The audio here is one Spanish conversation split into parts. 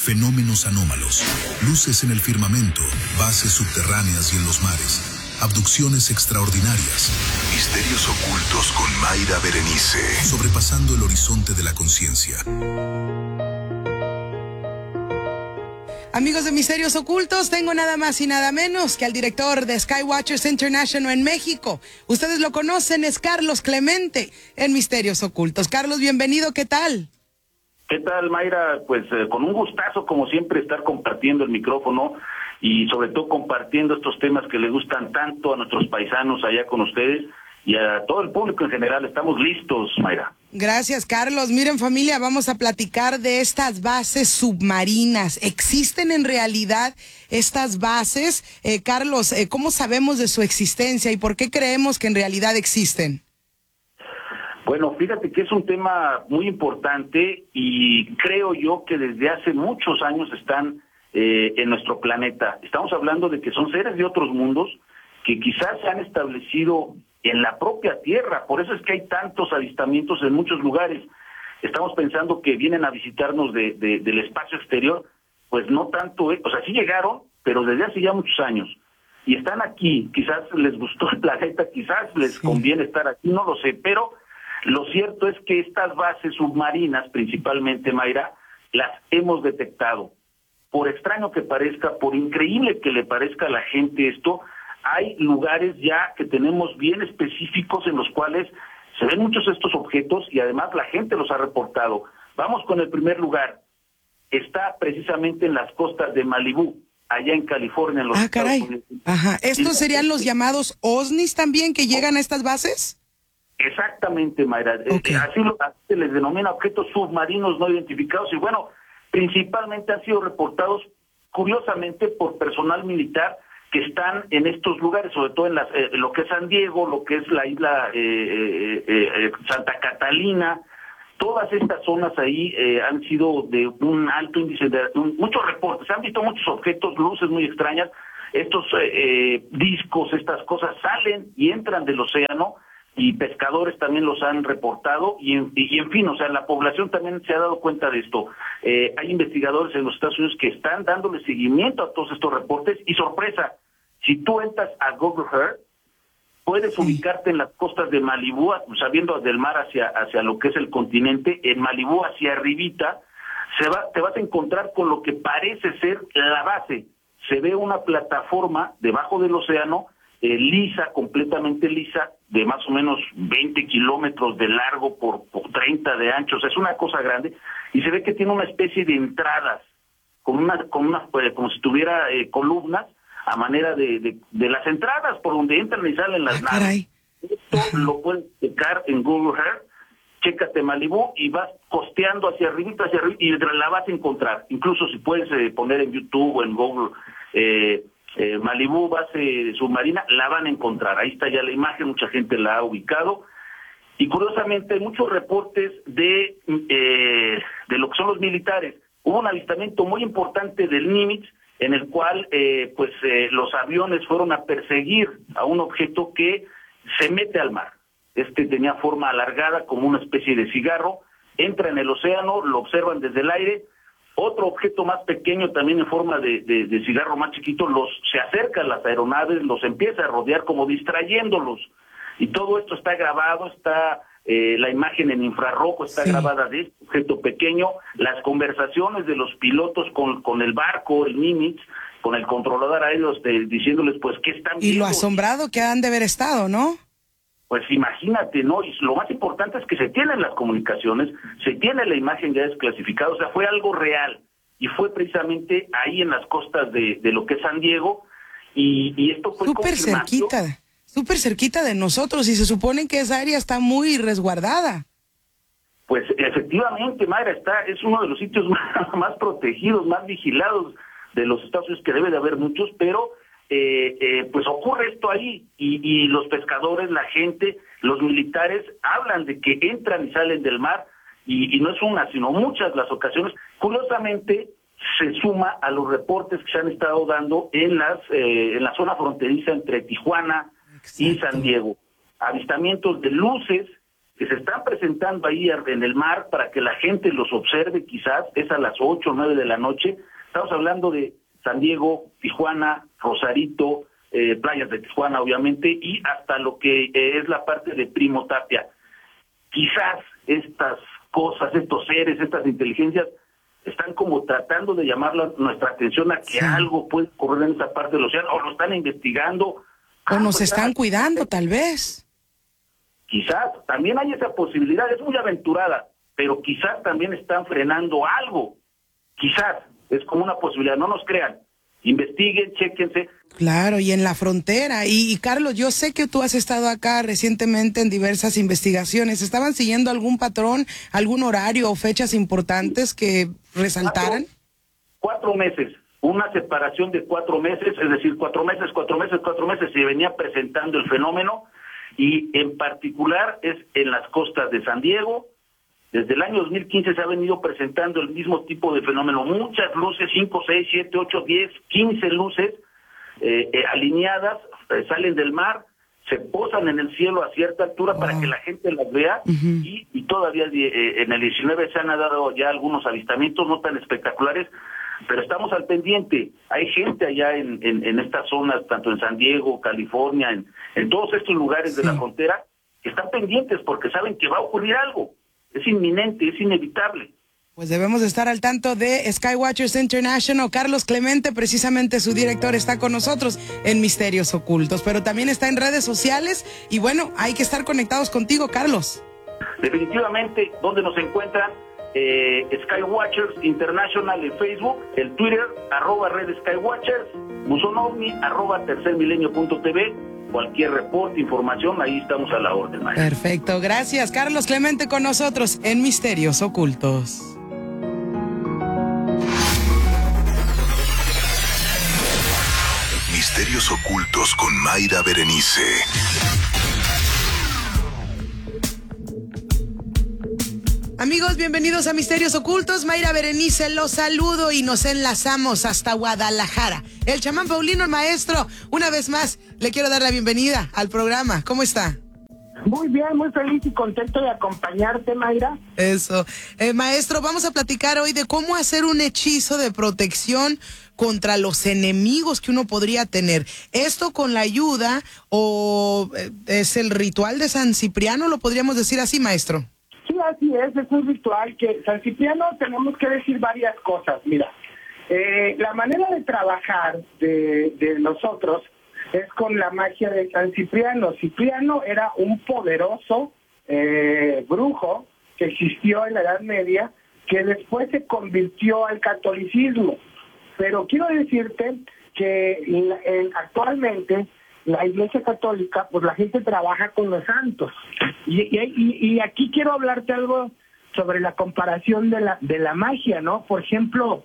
fenómenos anómalos, luces en el firmamento, bases subterráneas y en los mares, abducciones extraordinarias, misterios ocultos con Mayra Berenice, sobrepasando el horizonte de la conciencia. Amigos de Misterios Ocultos, tengo nada más y nada menos que al director de Skywatchers International en México. Ustedes lo conocen, es Carlos Clemente en Misterios Ocultos. Carlos, bienvenido, ¿qué tal? ¿Qué tal, Mayra? Pues con un gustazo, como siempre, estar compartiendo el micrófono y sobre todo compartiendo estos temas que les gustan tanto a nuestros paisanos allá con ustedes y a todo el público en general. Estamos listos, Mayra. Gracias, Carlos. Miren, familia, vamos a platicar de estas bases submarinas. ¿Existen en realidad estas bases? Carlos, ¿cómo sabemos de su existencia y por qué creemos que en realidad existen? Bueno, fíjate que es un tema muy importante y creo yo que desde hace muchos años están en nuestro planeta. Estamos hablando de que son seres de otros mundos que quizás se han establecido en la propia Tierra. Por eso es que hay tantos avistamientos en muchos lugares. Estamos pensando que vienen a visitarnos del espacio exterior. Pues no tanto, o sea, sí llegaron, pero desde hace ya muchos años. Y están aquí, quizás les gustó el planeta, quizás les conviene estar aquí, no lo sé, pero lo cierto es que estas bases submarinas, principalmente, Mayra, las hemos detectado. Por extraño que parezca, por increíble que le parezca a la gente esto, hay lugares ya que tenemos bien específicos en los cuales se ven muchos de estos objetos y además la gente los ha reportado. Vamos con el primer lugar. Está precisamente en las costas de Malibú, allá en California, en los Estados Unidos. Ajá. ¿Estos serían los llamados OVNIs también que llegan a estas bases? Exactamente, Mayra. Okay. Así se les denomina objetos submarinos no identificados y bueno, principalmente han sido reportados curiosamente por personal militar que están en estos lugares, sobre todo en lo que es San Diego, lo que es la isla Santa Catalina. Todas estas zonas ahí han sido de un alto índice de muchos reportes. Se han visto muchos objetos, luces muy extrañas. Estos discos, estas cosas salen y entran del océano y pescadores también los han reportado y en fin, o sea, la población también se ha dado cuenta de esto. Hay investigadores en los Estados Unidos que están dándole seguimiento a todos estos reportes y sorpresa, si tú entras a Google Earth, puedes ubicarte en las costas de Malibú, sabiendo del mar hacia lo que es el continente, en Malibú hacia arribita, te vas a encontrar con lo que parece ser la base. Se ve una plataforma debajo del océano, lisa, completamente lisa, de más o menos 20 kilómetros de largo por 30 de ancho, o sea, es una cosa grande, y se ve que tiene una especie de entradas, como si tuviera columnas, a manera de las entradas por donde entran y salen las naves. Esto lo puedes checar en Google Earth, chécate Malibú y vas costeando hacia arriba y la vas a encontrar. Incluso si puedes poner en YouTube o en Google Malibú base submarina, la van a encontrar. Ahí está ya la imagen, mucha gente la ha ubicado. Y curiosamente hay muchos reportes de lo que son los militares. Hubo un avistamiento muy importante del Nimitz, en el cual los aviones fueron a perseguir a un objeto que se mete al mar. Tenía forma alargada como una especie de cigarro, entra en el océano, lo observan desde el aire. Otro objeto más pequeño, también en forma de cigarro más chiquito, se acerca a las aeronaves, los empieza a rodear como distrayéndolos. Y todo esto está grabado, está la imagen en infrarrojo, está grabada de este objeto pequeño, las conversaciones de los pilotos con el barco, el Nimitz, con el controlador aéreo, diciéndoles pues qué están viendo. Y lo asombrado que han de haber estado, ¿no? Pues imagínate, ¿no? Y lo más importante es que se tienen las comunicaciones, se tiene la imagen ya desclasificada, o sea, fue algo real. Y fue precisamente ahí en las costas de lo que es San Diego, y esto fue súper cerquita de nosotros, y se supone que esa área está muy resguardada. Pues efectivamente, Mayra, es uno de los sitios más protegidos, más vigilados de los Estados Unidos, que debe de haber muchos, pero pues ocurre esto ahí, y los pescadores, la gente, los militares hablan de que entran y salen del mar, y no es una, sino muchas las ocasiones. Curiosamente, se suma a los reportes que se han estado dando en la zona fronteriza entre Tijuana y San Diego. Avistamientos de luces que se están presentando ahí en el mar para que la gente los observe, quizás es a las 8 o 9 de la noche. Estamos hablando de San Diego, Tijuana, Rosarito, playas de Tijuana obviamente, y hasta lo que es la parte de Primo Tapia. Quizás estas cosas, estos seres, estas inteligencias están como tratando de llamar nuestra atención a que algo puede ocurrir en esa parte del océano, o lo están investigando. O nos están cuidando, tal vez. Quizás, también hay esa posibilidad, es muy aventurada, pero quizás también están frenando algo. Quizás, es como una posibilidad, no nos crean. Investiguen, chéquense. Claro, y en la frontera. Y Carlos, yo sé que tú has estado acá recientemente en diversas investigaciones. ¿Estaban siguiendo algún patrón, algún horario o fechas importantes que resaltaran? 4 meses, una separación de 4 meses, es decir, 4 meses, se venía presentando el fenómeno, y en particular es en las costas de San Diego. Desde el año 2015 se ha venido presentando el mismo tipo de fenómeno, muchas luces, 5, 6, 7, 8, 10, 15 luces alineadas, salen del mar, se posan en el cielo a cierta altura para que la gente las vea, y todavía en el 19 se han dado ya algunos avistamientos no tan espectaculares, pero estamos al pendiente. Hay gente allá en estas zonas, tanto en San Diego, California, en todos estos lugares de la frontera, que están pendientes porque saben que va a ocurrir algo. Es inminente, es inevitable. Pues debemos estar al tanto de Skywatchers International. Carlos Clemente, precisamente su director, está con nosotros en Misterios Ocultos, pero también está en redes sociales y bueno, hay que estar conectados contigo, Carlos. Definitivamente, ¿dónde nos encuentran? Skywatchers International en Facebook, el Twitter, @red Skywatchers, buzonovni, @tercermilenio.tv. Cualquier reporte, información, ahí estamos a la orden, Maya. Perfecto, gracias. Carlos Clemente con nosotros en Misterios Ocultos. Misterios Ocultos con Mayra Berenice. Amigos, bienvenidos a Misterios Ocultos. Mayra Berenice, los saludo y nos enlazamos hasta Guadalajara. El chamán Paulino, el maestro, una vez más, le quiero dar la bienvenida al programa. ¿Cómo está? Muy bien, muy feliz y contento de acompañarte, Mayra. Eso. Maestro, vamos a platicar hoy de cómo hacer un hechizo de protección contra los enemigos que uno podría tener. ¿Esto con la ayuda o es el ritual de San Cipriano? ¿Lo podríamos decir así, maestro? Sí, así es un ritual que San Cipriano tenemos que decir varias cosas. Mira, la manera de trabajar de nosotros es con la magia de San Cipriano. Cipriano era un poderoso brujo que existió en la Edad Media, que después se convirtió al catolicismo. Pero quiero decirte que actualmente la Iglesia Católica, pues la gente trabaja con los santos. Y aquí quiero hablarte algo sobre la comparación de la magia, ¿no? Por ejemplo,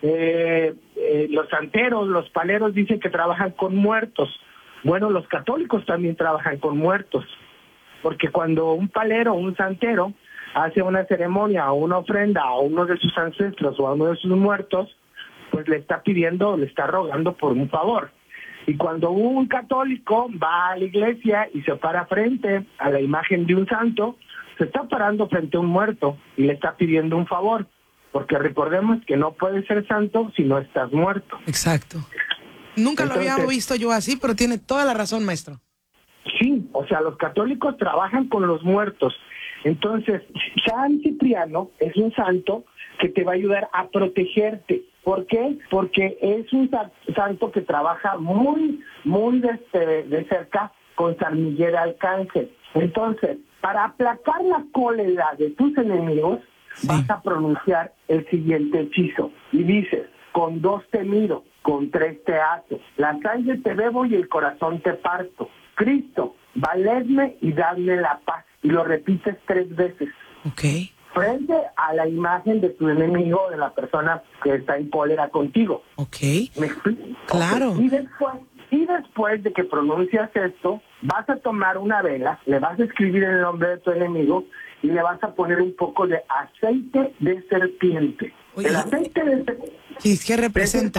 los santeros, los paleros dicen que trabajan con muertos. Bueno, los católicos también trabajan con muertos, porque cuando un palero o un santero hace una ceremonia o una ofrenda a uno de sus ancestros o a uno de sus muertos, pues le está pidiendo, le está rogando por un favor. Y cuando un católico va a la iglesia y se para frente a la imagen de un santo, se está parando frente a un muerto y le está pidiendo un favor. Porque recordemos que no puedes ser santo si no estás muerto. Exacto. Nunca lo había visto yo así, pero tiene toda la razón, maestro. Sí, o sea, los católicos trabajan con los muertos. Entonces, San Cipriano es un santo que te va a ayudar a protegerte. ¿Por qué? Porque es un santo que trabaja muy de cerca con San Miguel Arcángel. Entonces, para aplacar la cólera de tus enemigos, vas a pronunciar el siguiente hechizo. Y dices, con 2 te miro, con 3 te ato, la sangre te bebo y el corazón te parto. Cristo, valedme y dadme la paz. Y lo repites 3 veces. Ok. Frente a la imagen de tu enemigo, de la persona que está en cólera contigo. Ok. ¿Me explico? Claro. Okay. Y después de que pronuncias esto, vas a tomar una vela, le vas a escribir el nombre de tu enemigo y le vas a poner un poco de aceite de serpiente. Oye, el aceite de serpiente. ¿qué representa?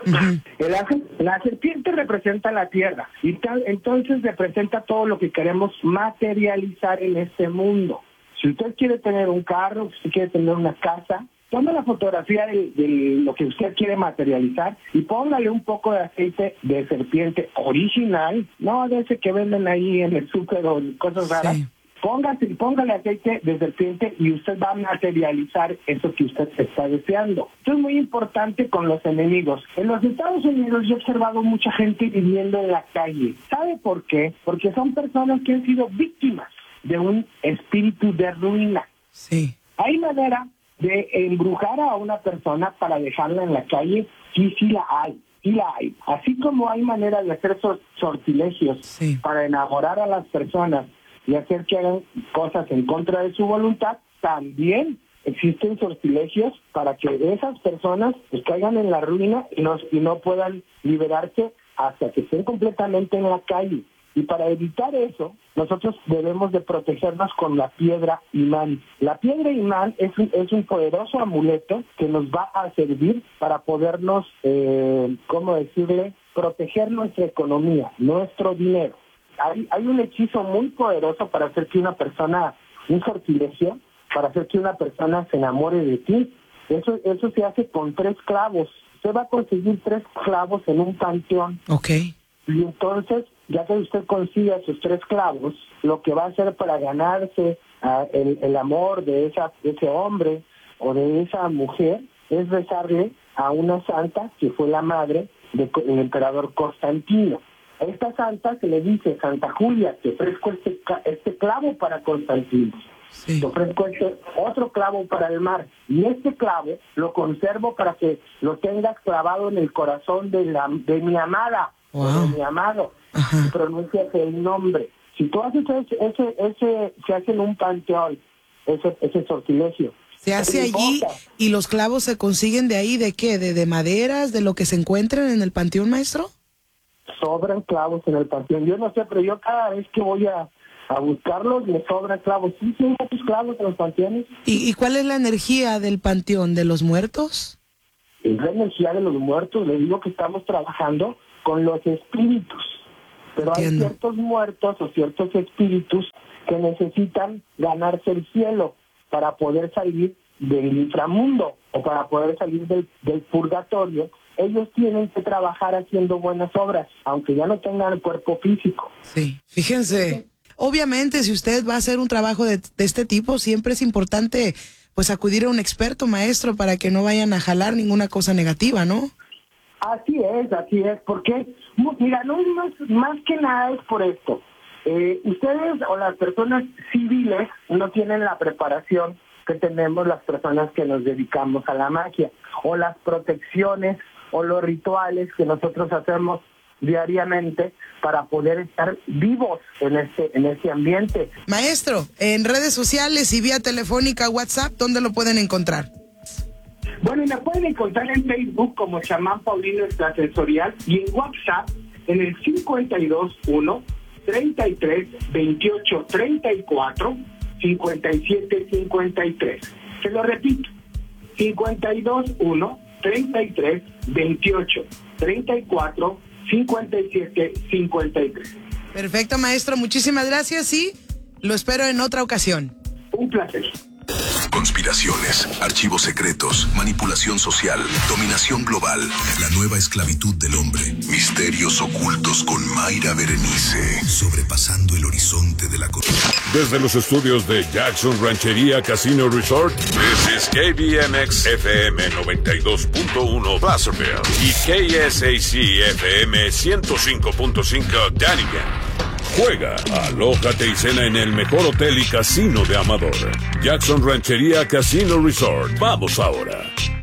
La serpiente representa la tierra y entonces representa todo lo que queremos materializar en este mundo. Si usted quiere tener un carro, si usted quiere tener una casa, tome la fotografía de lo que usted quiere materializar y póngale un poco de aceite de serpiente original, no de ese que venden ahí en el súper o cosas raras. Sí. Póngale aceite de serpiente y usted va a materializar eso que usted está deseando. Esto es muy importante con los enemigos. En los Estados Unidos yo he observado mucha gente viviendo en la calle. ¿Sabe por qué? Porque son personas que han sido víctimas de un espíritu de ruina. Sí. Hay manera de embrujar a una persona para dejarla en la calle, sí la hay. Así como hay manera de hacer sortilegios para enamorar a las personas y hacer que hagan cosas en contra de su voluntad, también existen sortilegios para que esas personas pues caigan en la ruina y no puedan liberarse hasta que estén completamente en la calle. Y para evitar eso, nosotros debemos de protegernos con la piedra imán. La piedra imán es un poderoso amuleto que nos va a servir para podernos, proteger nuestra economía, nuestro dinero. Hay un hechizo muy poderoso para hacer que una persona, un sortilegio, para hacer que una persona se enamore de ti. Eso se hace con 3 clavos. Usted va a conseguir 3 clavos en un panteón. Okay. Y entonces, ya que usted consiga esos 3 clavos, lo que va a hacer para ganarse el amor de ese hombre o de esa mujer es rezarle a una santa que fue la madre del emperador Constantino. A esta santa se le dice: Santa Julia, te ofrezco este clavo para Constantino. Sí. Te ofrezco otro clavo para el mar. Y este clavo lo conservo para que lo tengas clavado en el corazón de mi amada. Wow. De mi amado. Y pronuncias el nombre. Si tú haces se hace en un panteón, ese sortilegio. Se hace allí y los clavos se consiguen de ahí, ¿de qué? ¿De maderas? ¿De lo que se encuentran en el panteón, maestro? Sobran clavos en el panteón. Yo no sé, pero yo cada vez que voy a buscarlos me sobran clavos. Sí, hay muchos clavos en los panteones. ¿Y cuál es la energía del panteón? ¿De los muertos? Es la energía de los muertos. Les digo que estamos trabajando con los espíritus. Pero Entiendo. Hay ciertos muertos o ciertos espíritus que necesitan ganarse el cielo para poder salir del inframundo o para poder salir del purgatorio. Ellos tienen que trabajar haciendo buenas obras, aunque ya no tengan el cuerpo físico. Sí, fíjense, obviamente si usted va a hacer un trabajo de este tipo, siempre es importante pues acudir a un experto, maestro, para que no vayan a jalar ninguna cosa negativa, ¿no? Así es, porque, mira, no más que nada es por esto. Ustedes o las personas civiles no tienen la preparación que tenemos las personas que nos dedicamos a la magia, o las protecciones o los rituales que nosotros hacemos diariamente para poder estar vivos en este ambiente. Maestro, en redes sociales y vía telefónica, WhatsApp, ¿dónde lo pueden encontrar? Bueno, me pueden encontrar en Facebook como Chamán Paulino Extrasensorial y en WhatsApp en el 52-1 33 28 34 57 53. Se lo repito, 52-1 33 28 34 57 53. Perfecto, maestro, muchísimas gracias y lo espero en otra ocasión. Un placer. Conspiraciones, archivos secretos, manipulación social, dominación global, la nueva esclavitud del hombre, misterios ocultos con Mayra Berenice, sobrepasando el horizonte de la Desde los estudios de Jackson Ranchería Casino Resort, this is KBMX FM 92.1 Placerville y KSAC FM 105.5 Dunnigan. Juega, alójate y cena en el mejor hotel y casino de Amador. Jackson Ranchería Casino Resort. Vamos ahora.